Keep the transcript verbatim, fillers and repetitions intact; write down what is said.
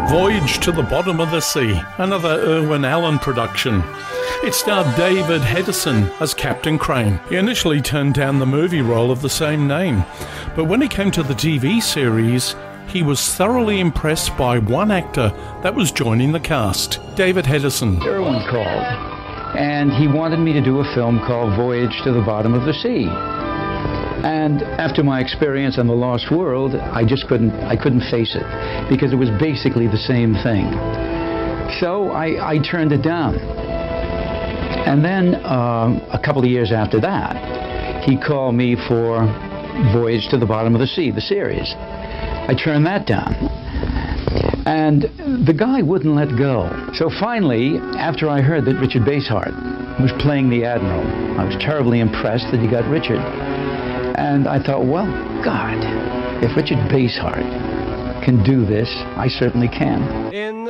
Voyage to the Bottom of the Sea, another Irwin Allen production. It starred David Hedison as Captain Crane. He initially turned down the movie role of the same name, but when it came to the T V series, he was thoroughly impressed by one actor that was joining the cast, David Hedison. Irwin called, and he wanted me to do a film called Voyage to the Bottom of the Sea. And after my experience on The Lost World, I just couldn't, I couldn't face it, because it was basically the same thing. So I, I turned it down. And then uh, a couple of years after that, he called me for Voyage to the Bottom of the Sea, the series. I turned that down. And the guy wouldn't let go. So finally, after I heard that Richard Basehart was playing the Admiral, I was terribly impressed that he got Richard. And I thought, well, God, if Richard Basehart can do this, I certainly can. In